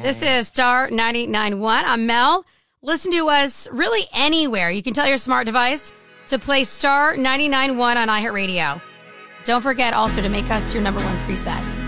This is Star 99.1. I'm Mel. Listen to us really anywhere. You can tell your smart device to play Star 99.1 on iHeartRadio. Don't forget also to make us your number one preset.